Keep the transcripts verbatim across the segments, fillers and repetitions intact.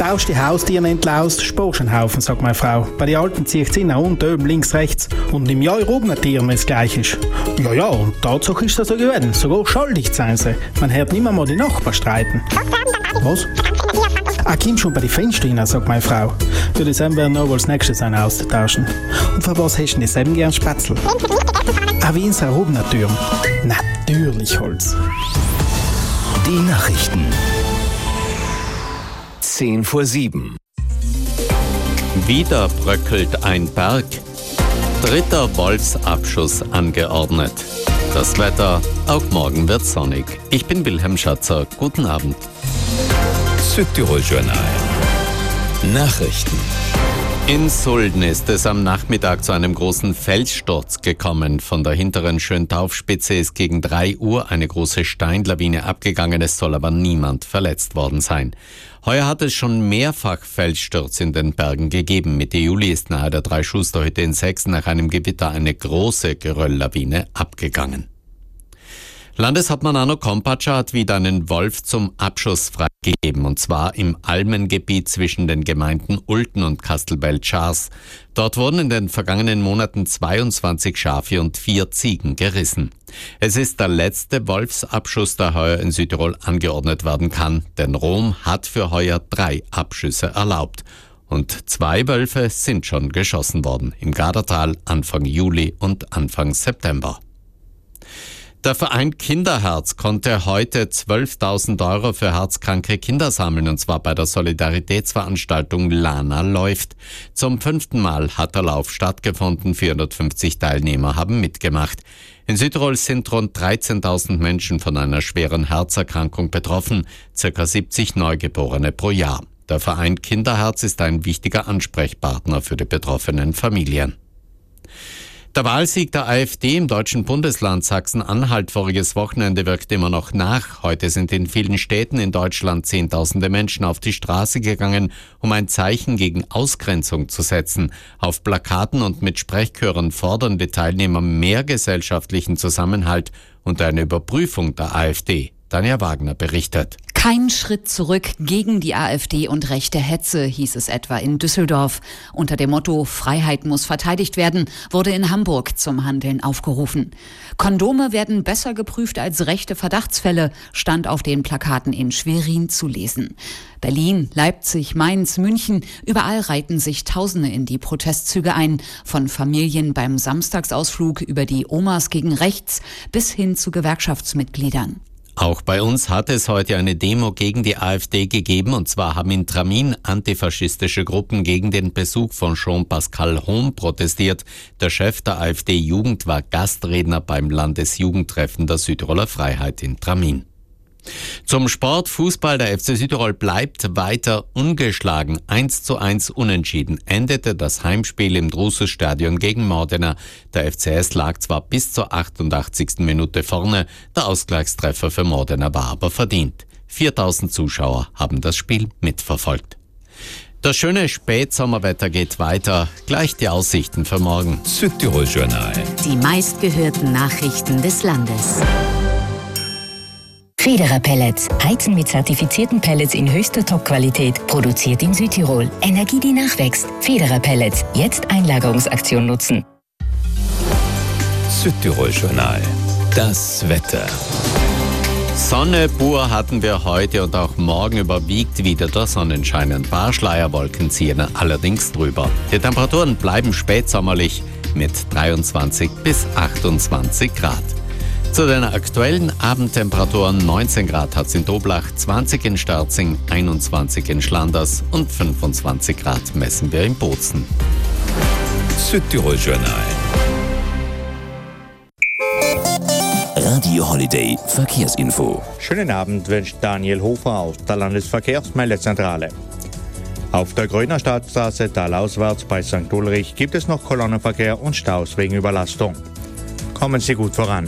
Tausch die Haustiere entlaust, sparst einen Haufen, sagt meine Frau. Bei den Alten zieht sie nach unten, oben, links, rechts. Und im Jahr oben Tieren, wenn es gleich ist. Ja, ja, und Tatsache ist das so gewesen. Sogar schuldig sein sie. Man hört nicht mehr mal die Nachbarn streiten. Was? Ah, komm schon bei den Fenstern rein, sagt meine Frau. Für das werden wir noch als nächstes einen austauschen. Und für was hast du denn selben gern Spätzle? Ah, wie in seiner Rubner Tür. Natürlich Holz. Die Nachrichten. Zehn vor sieben. Wieder bröckelt ein Berg. Dritter Wolfsabschuss angeordnet. Das Wetter, auch morgen wird sonnig. Ich bin Wilhelm Schatzer. Guten Abend. Südtirol Journal. Nachrichten. In Sulden ist es am Nachmittag zu einem großen Felssturz gekommen. Von der hinteren Schöntaufspitze ist gegen drei Uhr eine große Steinlawine abgegangen. Es soll aber niemand verletzt worden sein. Heuer hat es schon mehrfach Felsstürze in den Bergen gegeben. Mitte Juli ist nahe der Drei-Schuster-Hütte in Sechsen nach einem Gewitter eine große Gerölllawine abgegangen. Landeshauptmann Arno Kompatscher hat wieder einen Wolf zum Abschuss freigegeben, und zwar im Almengebiet zwischen den Gemeinden Ulten und Kastelbell-Schars. Dort wurden in den vergangenen Monaten zweiundzwanzig Schafe und vier Ziegen gerissen. Es ist der letzte Wolfsabschuss, der heuer in Südtirol angeordnet werden kann, denn Rom hat für heuer drei Abschüsse erlaubt. Und zwei Wölfe sind schon geschossen worden, im Gardertal Anfang Juli und Anfang September. Der Verein Kinderherz konnte heute zwölftausend Euro für herzkranke Kinder sammeln, und zwar bei der Solidaritätsveranstaltung Lana läuft. Zum fünften Mal hat der Lauf stattgefunden. vierhundertfünfzig Teilnehmer haben mitgemacht. In Südtirol sind rund dreizehntausend Menschen von einer schweren Herzerkrankung betroffen, circa siebzig Neugeborene pro Jahr. Der Verein Kinderherz ist ein wichtiger Ansprechpartner für die betroffenen Familien. Der Wahlsieg der AfD im deutschen Bundesland Sachsen-Anhalt voriges Wochenende wirkt immer noch nach. Heute sind in vielen Städten in Deutschland Zehntausende Menschen auf die Straße gegangen, um ein Zeichen gegen Ausgrenzung zu setzen. Auf Plakaten und mit Sprechchören fordern die Teilnehmer mehr gesellschaftlichen Zusammenhalt und eine Überprüfung der AfD. Tanja Wagner berichtet. Kein Schritt zurück gegen die AfD und rechte Hetze, hieß es etwa in Düsseldorf. Unter dem Motto Freiheit muss verteidigt werden, wurde in Hamburg zum Handeln aufgerufen. Kondome werden besser geprüft als rechte Verdachtsfälle, stand auf den Plakaten in Schwerin zu lesen. Berlin, Leipzig, Mainz, München, überall reihten sich Tausende in die Protestzüge ein. Von Familien beim Samstagsausflug über die Omas gegen rechts bis hin zu Gewerkschaftsmitgliedern. Auch bei uns hat es heute eine Demo gegen die AfD gegeben, und zwar haben in Tramin antifaschistische Gruppen gegen den Besuch von Jean-Pascal Hohm protestiert. Der Chef der AfD-Jugend war Gastredner beim Landesjugendtreffen der Südtiroler Freiheit in Tramin. Zum Sport Fußball. Der F C Südtirol bleibt weiter ungeschlagen. eins zu eins unentschieden endete das Heimspiel im Drusus-Stadion gegen Modena. Der F C S lag zwar bis zur achtundachtzigsten Minute vorne, der Ausgleichstreffer für Modena war aber verdient. viertausend Zuschauer haben das Spiel mitverfolgt. Das schöne Spätsommerwetter geht weiter. Gleich die Aussichten für morgen. Südtirol Journal. Die meistgehörten Nachrichten des Landes. Federer Pellets. Heizen mit zertifizierten Pellets in höchster Top-Qualität. Produziert in Südtirol. Energie, die nachwächst. Federer Pellets. Jetzt Einlagerungsaktion nutzen. Südtirol Journal. Das Wetter. Sonne pur hatten wir heute, und auch morgen überwiegt wieder der Sonnenschein. Ein paar Schleierwolken ziehen allerdings drüber. Die Temperaturen bleiben spätsommerlich mit dreiundzwanzig bis achtundzwanzig Grad. Zu den aktuellen Abendtemperaturen: neunzehn Grad hat es in Doblach, zwanzig in Sterzing, einundzwanzig in Schlanders und fünfundzwanzig Grad messen wir in Bozen. Südtirol Journal. Radio Holiday Verkehrsinfo. Schönen Abend wünscht Daniel Hofer aus der Landesverkehrsmeldezentrale. Auf der Gröner Stadtstraße talauswärts bei Sankt Ulrich gibt es noch Kolonnenverkehr und Staus wegen Überlastung. Kommen Sie gut voran.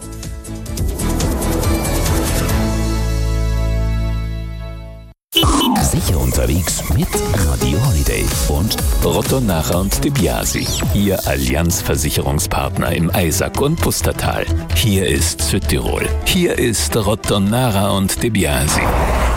Sicher unterwegs mit Radio Holiday und Rotto Nacher und De Biasi, Ihr Allianz-Versicherungspartner im Eisack und Pustertal. Hier ist Südtirol. Hier ist Rotto Nacher und De Biasi.